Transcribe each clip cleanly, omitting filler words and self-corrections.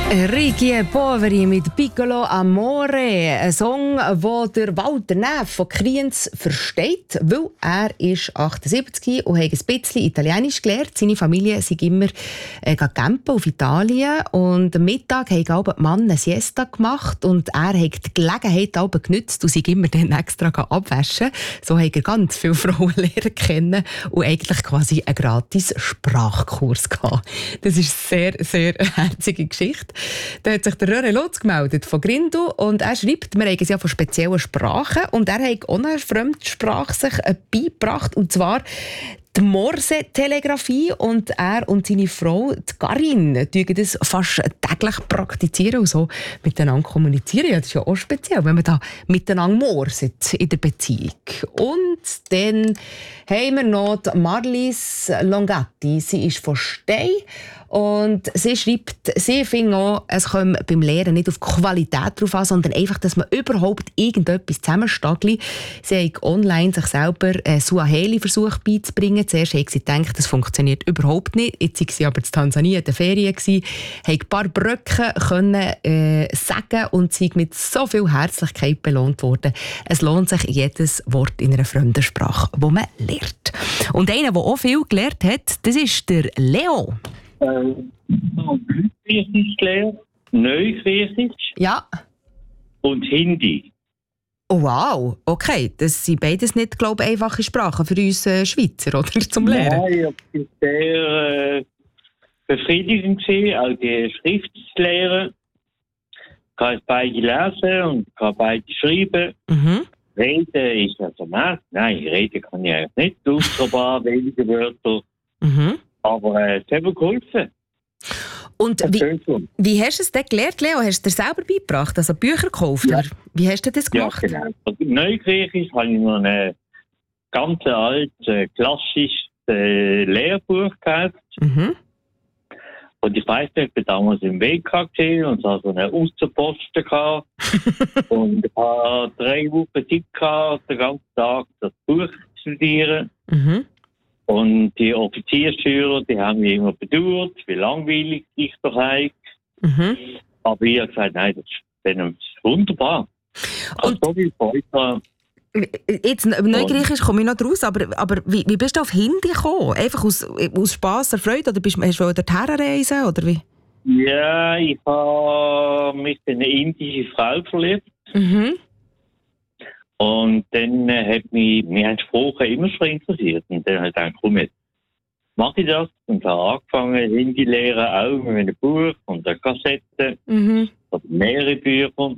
Ricchi e Poveri mit Piccolo Amore, ein Song, den der Walter Neff von Kriens versteht, weil er ist 78 und hat ein bisschen Italienisch gelernt. Seine Familie sind immer campen auf Italien und am Mittag haben die Mann eine Siesta gemacht und er hat die Gelegenheit genutzt und sich immer dann extra abwaschen. So hat er ganz viele Frauen lernen kennen und eigentlich quasi einen gratis Sprachkurs gehabt. Das ist eine sehr, sehr herzige Geschichte. Da hat sich der Röre Lutz gemeldet von Grindu und er schreibt, wir haben es ja von speziellen Sprachen und er hat auch eine Fremdsprache sich beigebracht und zwar die Morse-Telegrafie und er und seine Frau, die Karin, tun das fast täglich praktizieren und so miteinander kommunizieren. Ja, das ist ja auch speziell, wenn man da miteinander morset in der Beziehung. Und dann haben wir noch die Marlies Longatti. Sie ist von Stein und sie schreibt, sie findet auch, es kommt beim Lehren nicht auf die Qualität drauf an, sondern einfach, dass man überhaupt irgendetwas zusammenstagelt. Sie hat online sich selber einen Suaheli-Versuch beizubringen. Zuerst hat sie gedacht, das funktioniert überhaupt nicht. Jetzt war sie aber in Tansania in den Ferien, hat ein paar Brücken können sagen und sie mit so viel Herzlichkeit belohnt worden. Es lohnt sich jedes Wort in einer fremden Sprache, das man lernt. Und einer, der auch viel gelernt hat, das ist der Leo. Griechisch gelernt, Neugriechisch und Hindi. Oh, wow, okay. Das sind beides nicht, glaube ich, einfache Sprachen für uns Schweizer, oder? Zum Lernen. Nein, es war sehr befriedigend, auch die Schrift zu lernen. Ich kann beide lesen und kann beide schreiben. Mhm. Reden ist also nein, reden kann ich eigentlich nicht, außer ein paar wenige Wörter. Mhm. Aber es hat mir geholfen. Und wie hast du es denn gelernt, Leo? Hast du dir selber beigebracht, also Bücher gekauft? Ja. Oder wie hast du das gemacht? Ja, genau. Also, Neugriechisch habe ich noch ein ganz altes, klassisches Lehrbuch gekauft. Mhm. Und ich weiss nicht, ich war damals im WK gesehen und es hatte so eine Außenposten gehabt. Und ich hatte 3 Wochen Zeit gehabt, den ganzen Tag das Buch zu studieren. Mhm. Und die Offiziersführer, die haben mich immer bedauert, wie langweilig ich doch eigentlich. Mhm. Aber ich habe gesagt, nein, das ist wunderbar. Und so viel Freude. Jetzt, Neugriechisch komme ich noch draus, aber wie bist du auf Hindi gekommen? Einfach aus Spass, oder Freude? Oder hast du dorthin reisen? Oder wie? Ja, ich habe mich in eine indische Frau verliebt. Mhm. Und dann hat mich Sprache immer schon interessiert. Und dann habe ich gedacht, komm jetzt, mache ich das. Und habe angefangen, Hindi zu lernen, auch mit einem Buch und einer Kassette. Mhm. Oder mehrere Bücher.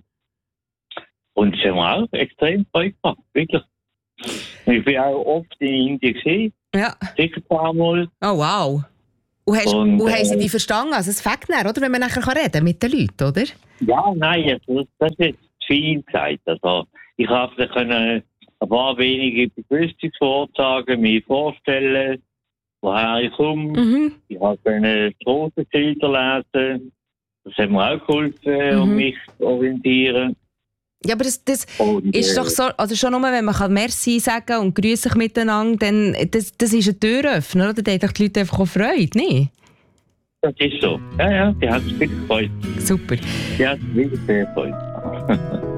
Und es hat mir auch extrem Freude gemacht, wirklich. Ich bin auch oft in Indien gesehen. Ja. Sicher ein paar Mal. Oh, wow. Und haben sie dich verstanden? Also es fängt dann, oder? Wenn man nachher reden kann mit den Leuten, oder? Ja, nein, also, das ist viel Zeit. Also, ich habe ein paar wenige Begrüßungsworte sagen, mich vorstellen, woher ich komme. Mhm. Ich habe Strassenschilder lesen. Das hat mir auch geholfen, um mich zu orientieren. Ja, aber das ist doch so, also schon nur, wenn man Merci sagen und grüßen sich miteinander, dann das ist ein Türöffner, oder? Da haben die Leute einfach auch Freude, nicht? Das ist so. Ja, die haben sich wirklich gefreut. Super. Die haben sich wirklich sehr gefreut.